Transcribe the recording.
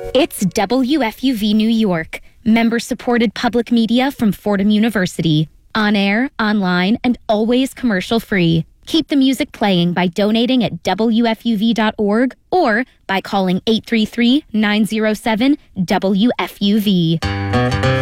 It's WFUV New York, member-supported public media from Fordham University. On air, online, and always commercial-free. Keep the music playing by donating at WFUV.org or by calling 833-907-WFUV.